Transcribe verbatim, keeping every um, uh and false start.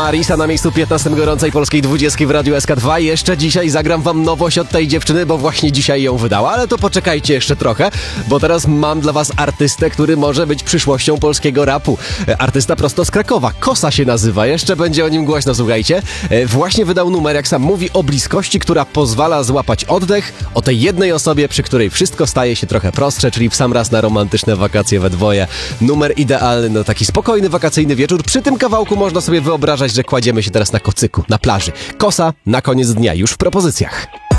Marisa na miejscu piętnastym gorącej polskiej dwudziestki w Radiu S K dwa. Jeszcze dzisiaj zagram wam nowość od tej dziewczyny, bo właśnie dzisiaj ją wydała, ale to poczekajcie jeszcze trochę, bo teraz mam dla was artystę, który może być przyszłością polskiego rapu. Artysta prosto z Krakowa, Kosa się nazywa, jeszcze będzie o nim głośno, słuchajcie. Właśnie wydał numer, jak sam mówi, o bliskości, która pozwala złapać oddech, o tej jednej osobie, przy której wszystko staje się trochę prostsze, czyli w sam raz na romantyczne wakacje we dwoje. Numer idealny na taki spokojny, wakacyjny wieczór. Przy tym kawałku można sobie wyobrażać, że kładziemy się teraz na kocyku, na plaży. Kosa na koniec dnia, już w propozycjach.